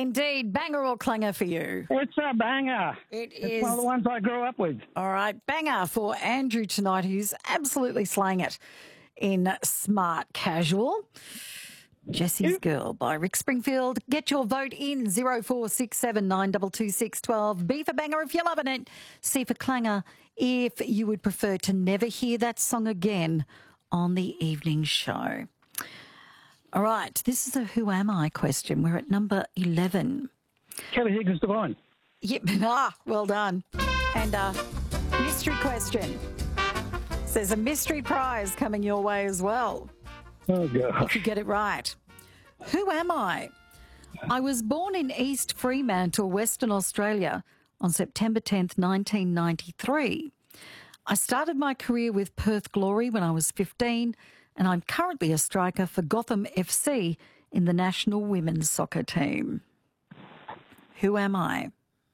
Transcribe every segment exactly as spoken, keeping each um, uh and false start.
Indeed. Banger or clanger for you? It's a banger. It it's is. one of the ones I grew up with. All right. Banger for Andrew tonight, who's absolutely slaying it in Smart Casual. Jesse's Girl by Rick Springfield. Get your vote in zero four six seven nine two two six one two. B for banger if you're loving it. C for clanger if you would prefer to never hear that song again on the evening show. All right, this is a Who Am I question. We're at number eleven. Kelly Higgins Devine. Yep, ah, well done. And a mystery question. So there's a mystery prize coming your way as well. Oh, gosh. If you get it right. Who am I? I was born in East Fremantle, Western Australia on September tenth, nineteen ninety-three. I started my career with Perth Glory when I was fifteen, and I'm currently a striker for Gotham F C in the national women's soccer team. Who am I?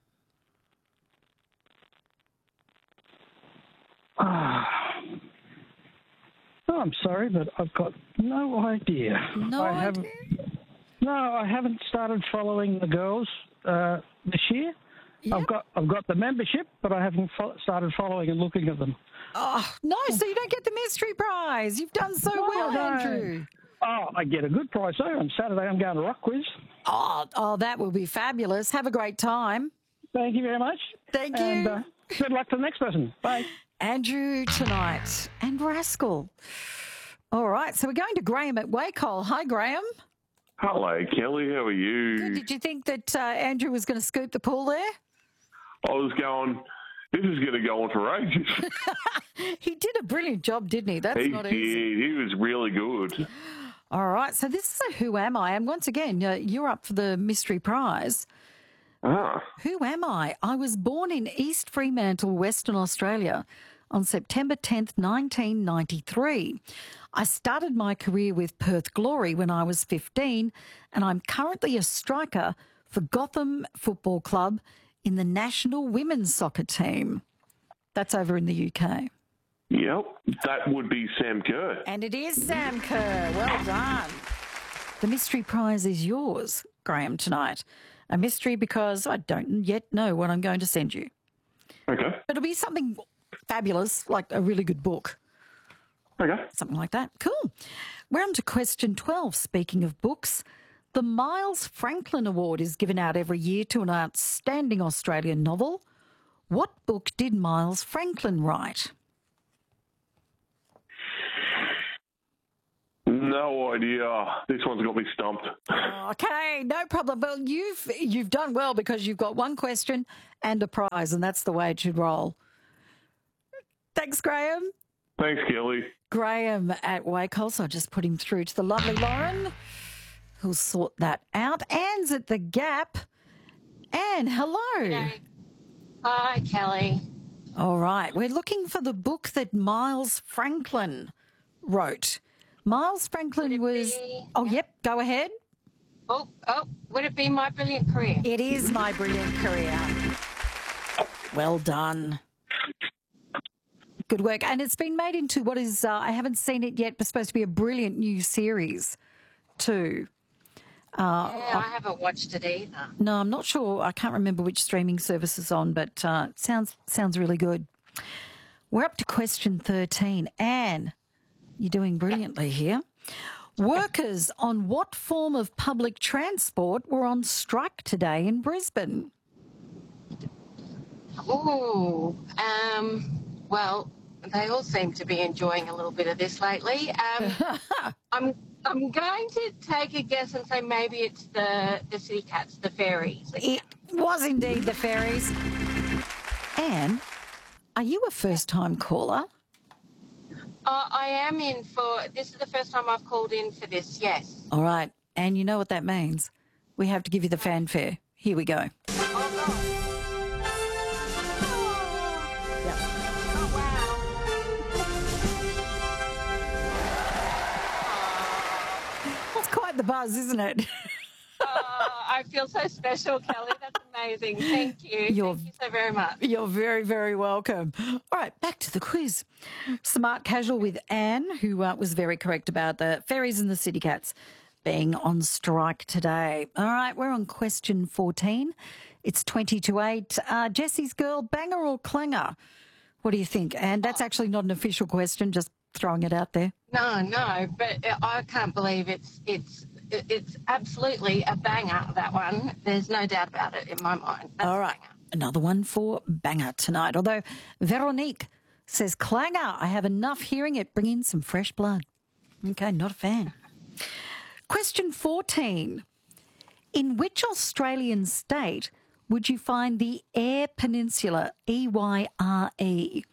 Ah. Oh, I'm sorry, but I've got no idea. No I idea? haven't, no, I haven't started following the girls uh, this year. Yep. I've got I've got the membership, but I haven't fo- started following and looking at them. Oh, no, so you don't get the mystery prize. You've done so No, well, I don't. Andrew. Oh, I get a good price there. On Saturday, I'm going to Rock Quiz. Oh, oh, that will be fabulous. Have a great time. Thank you very much. Thank and, you. Uh, good luck to the next person. Bye. Andrew tonight and Rascal. All right, so we're going to Graham at Wacol. Hi, Graham. Hello, Kelly. How are you? Good. Did you think that uh, Andrew was going to scoop the pool there? I was going, this is going to go on for ages. He did a brilliant job, didn't he? That's he not did. easy. He was really good. All right, so this is a Who Am I? And once again, uh, you're up for the mystery prize. Ah. Who am I? I was born in East Fremantle, Western Australia on September tenth, nineteen ninety-three. I started my career with Perth Glory when I was fifteen, and I'm currently a striker for Gotham Football Club in the national women's soccer team. That's over in the U K. Yep, that would be Sam Kerr. And it is Sam Kerr. Well done. The mystery prize is yours, Graham, tonight. A mystery because I don't yet know what I'm going to send you. Okay. But it'll be something fabulous, like a really good book. Okay. Something like that. Cool. We're on to question twelve. Speaking of books, the Miles Franklin Award is given out every year to an outstanding Australian novel. What book did Miles Franklin write? No idea. This one's got me stumped. Okay, no problem. Well, you've you've done well because you've got one question and a prize, and that's the way it should roll. Thanks, Graham. Thanks, Kelly. Graham at Wacol, so I'll just put him through to the lovely Lauren, who'll sort that out. Anne's at the Gap. Anne, hello. Hey. Hi, Kelly. All right, we're looking for the book that Miles Franklin wrote. Miles Franklin was... be- Oh, yep, go ahead. Oh, oh, would it be My Brilliant Career? It is My Brilliant Career. Well done. Good work. And it's been made into what is, uh, I haven't seen it yet, but supposed to be a brilliant new series too. Uh, Yeah, I haven't watched it either. no, I'm not sure. I can't remember which streaming service is on, but uh, it sounds, sounds really good. We're up to question thirteen. Anne, you're doing brilliantly here. Workers on what form of public transport were on strike today in Brisbane? Ooh, um, well, they all seem to be enjoying a little bit of this lately. Um, I'm I'm going to take a guess and say maybe it's the the city cats, the ferries. It was indeed the ferries. Anne, are you a first-time caller? Uh, I am in for, this is the first time I've called in for this, yes. All right, and you know what that means. We have to give you the fanfare. Here we go. Oh, God. Yep. Oh, wow. That's quite the buzz, isn't it? Oh, I feel so special, Kelly. That's amazing. Thank you. You're- Thank you so very much. You're very, very welcome. All right, back to the quiz. Smart Casual with Anne, who uh, was very correct about the ferries and the city cats. being on strike today. All right, we're on question fourteen. It's twenty to eight. Uh, Jesse's girl, banger or clanger? What do you think? And that's actually not an official question, just throwing it out there. No, no, but I can't believe it's it's it's absolutely a banger, that one. There's no doubt about it in my mind. That's All right, another one for banger tonight. Although Veronique says clanger, I have enough hearing it. Bring in some fresh blood. Okay, not a fan. Question fourteen. In which Australian state would you find the Eyre Peninsula, E Y R E?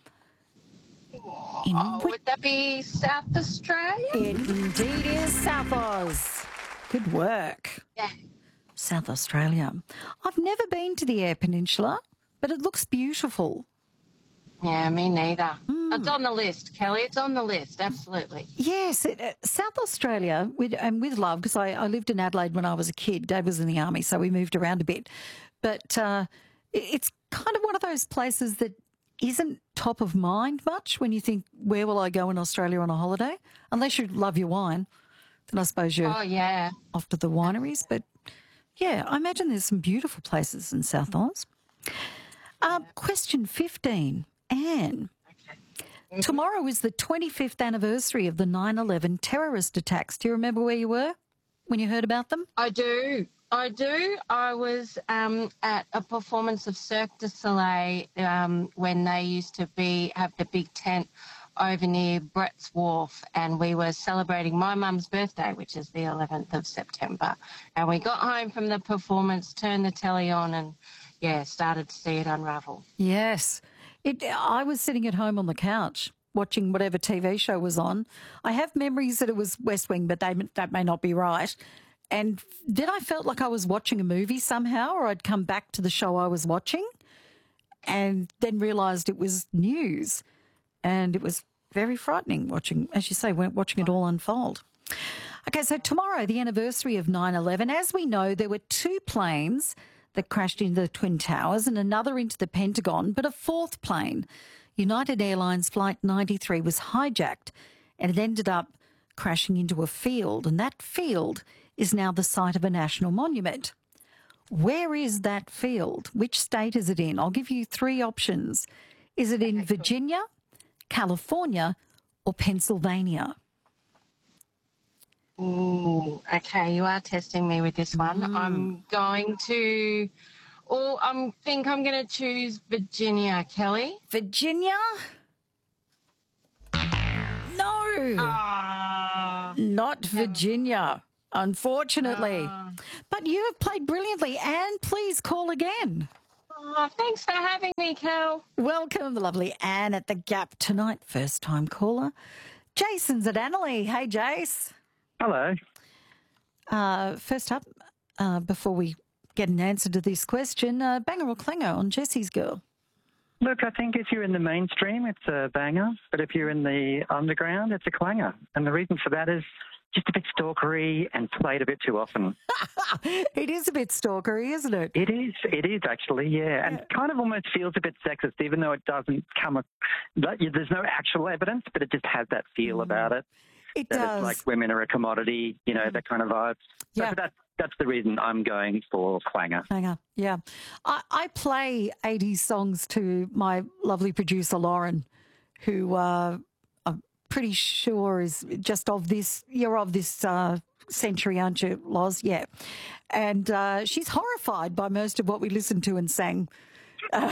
In Oh, which- would that be South Australia? It indeed is South Oz. Good work. Yeah. South Australia. I've never been to the Eyre Peninsula, but it looks beautiful. Yeah, me neither. Hmm. It's on the list, Kelly. It's on the list, absolutely. Yes, it, uh, South Australia, with, and with love, because I, I lived in Adelaide when I was a kid. Dad was in the army, so we moved around a bit. But uh, it, it's kind of one of those places that isn't top of mind much when you think, where will I go in Australia on a holiday? Unless you love your wine, then I suppose you're Oh, yeah. off to the wineries. But yeah, I imagine there's some beautiful places in South Oz. Uh, question fifteen, Anne. Tomorrow is the twenty-fifth anniversary of the nine eleven terrorist attacks. Do you remember where you were when you heard about them? I do. I do. I was um, at a performance of Cirque du Soleil um, when they used to be have the big tent over near Brett's Wharf, and we were celebrating my mum's birthday, which is the eleventh of September. And we got home from the performance, turned the telly on, and, yeah, started to see it unravel. Yes. It, I was sitting at home on the couch watching whatever T V show was on. I have memories that it was West Wing, but they, that may not be right. And then I felt like I was watching a movie somehow, or I'd come back to the show I was watching and then realised it was news. And it was very frightening watching, as you say, watching it all unfold. Okay, so tomorrow, the anniversary of nine eleven. As we know, there were two planes that crashed into the Twin Towers and another into the Pentagon, but a fourth plane, United Airlines Flight ninety-three, was hijacked and it ended up crashing into a field, and that field is now the site of a national monument. Where is that field? Which state is it in? I'll give you three options. Is it in Virginia, California, or Pennsylvania? Ooh, okay, you are testing me with this one. Mm. I'm going to, oh, I think I'm going to choose Virginia, Kelly. Virginia? No, Ah, not Virginia, unfortunately. But you have played brilliantly, and please call again. oh, thanks for having me, Kel. Welcome, the lovely Anne at the Gap tonight. First time caller. Jason's at Annalee. Hey, Jace. Hello. Uh, first up, uh, before we get an answer to this question, uh, banger or clanger on Jesse's girl? Look, I think if you're in the mainstream, it's a banger, but if you're in the underground, it's a clanger. And the reason for that is just a bit stalkery and played a bit too often. It is a bit stalkery, isn't it? It is, it is actually, yeah, and kind of almost feels a bit sexist, even though it doesn't come. A, there's no actual evidence, but it just has that feel about it. It That does. it's like women are a commodity, you know, that kind of vibe. So Yeah. for that, that's the reason I'm going for clanger. Clanger, yeah. I, I play eighties songs to my lovely producer, Lauren, who uh, I'm pretty sure is just of this, you're of this uh, century, aren't you, Loz? Yeah. And uh, she's horrified by most of what we listened to and sang. Uh,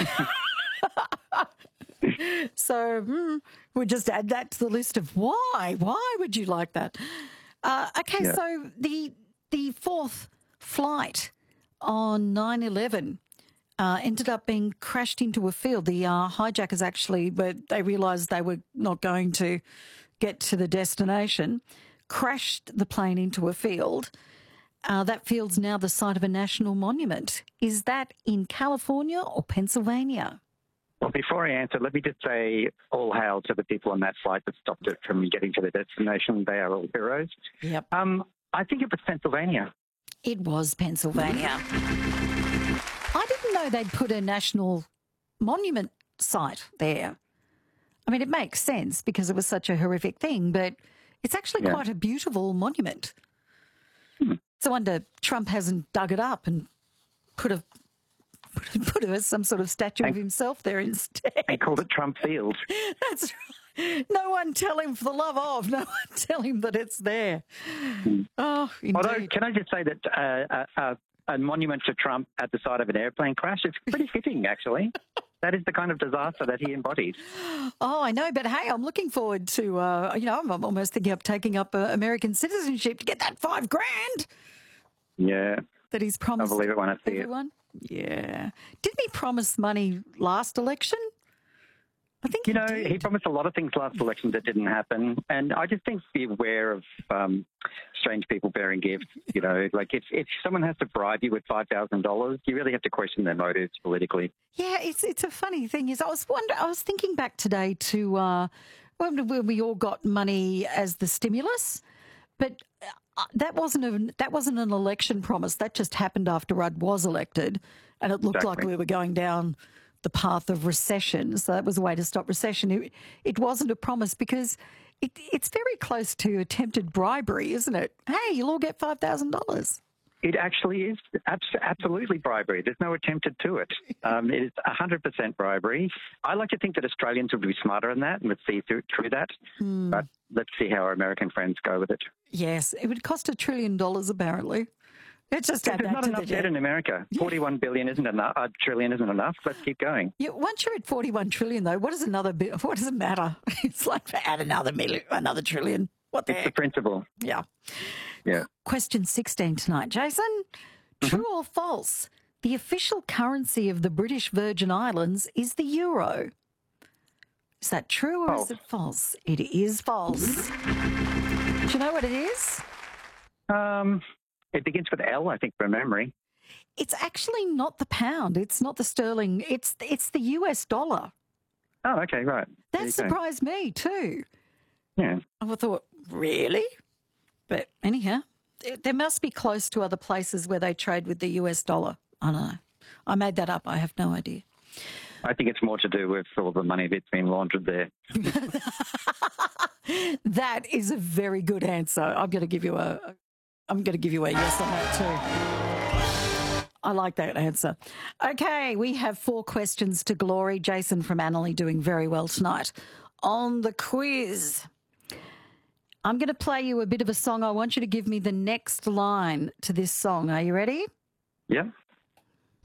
so mm, we'll just add that to the list of why. Why would you like that? Uh, okay, Yeah. so the the fourth flight on nine eleven uh, ended up being crashed into a field. The uh, hijackers actually, but they realised they were not going to get to the destination, crashed the plane into a field. Uh, that field's now the site of a national monument. Is that in California or Pennsylvania? Well, before I answer, let me just say all hail to the people on that flight that stopped it from getting to the destination. They are all heroes. Yep. Um, I think it was Pennsylvania. It was Pennsylvania. I didn't know they'd put a national monument site there. I mean, it makes sense because it was such a horrific thing, but it's actually Yeah. quite a beautiful monument. It's a wonder Trump hasn't dug it up and put a put, put a, some sort of statue and, of himself there instead. And called it Trump Field. That's right. No one tell him, for the love of, no one tell him that it's there. Mm. Oh, indeed. Although, can I just say that uh, a, a monument to Trump at the side of an airplane crash is pretty fitting, actually. That is the kind of disaster that he embodies. Oh, I know, but hey, I'm looking forward to, uh, you know, I'm almost thinking of taking up uh, American citizenship to get that five grand. Yeah. That he's promised. I believe it when I see everyone. it. Yeah. Didn't he promise money last election? I think you he know, did. he promised a lot of things last election that didn't happen. And I just think be aware of um, strange people bearing gifts. You know, like if, if someone has to bribe you with five thousand dollars, you really have to question their motives politically. Yeah, it's it's a funny thing. Is I was wonder, I was thinking back today to uh, when, when we all got money as the stimulus, but uh, that wasn't a, that wasn't an election promise. That just happened after Rudd was elected, and it looked Exactly. like we were going down the path of recession. So that was a way to stop recession. It, it wasn't a promise because it, it's very close to attempted bribery, isn't it? Hey, you'll all get five thousand dollars. It actually is abs- absolutely bribery. There's no attempted to it. Um, it is one hundred percent bribery. I like to think that Australians would be smarter than that and would see through, through that. Mm. But let's see how our American friends go with it. Yes, it would cost a trillion dollars apparently. It's just there's not enough debt in America. Yeah. forty-one billion isn't enough. A trillion isn't enough. Let's keep going. Yeah, once you're at forty-one trillion, though, what does another bit? What does it matter? It's like add another million, another trillion. What the It's heck? the principle. Yeah. Yeah. Question sixteen tonight, Jason. True mm-hmm. or false? The official currency of the British Virgin Islands is the euro. Is that true or false. is it false? It is false. Do you know what it is? Um. It begins with L, I think, from memory. It's actually not the pound. It's not the sterling. It's it's the U S dollar. Oh, okay, right. That surprised go. me too. Yeah. I thought, really? But anyhow, there must be close to other places where they trade with the U S dollar. I don't know. I made that up. I have no idea. I think it's more to do with all the money that's been laundered there. That is a very good answer. I'm going to give you a... I'm going to give you a yes on that too. I like that answer. Okay, we have four questions to glory. Jason from Annerley doing very well tonight. On the quiz, I'm going to play you a bit of a song. I want you to give me the next line to this song. Are you ready? Yeah.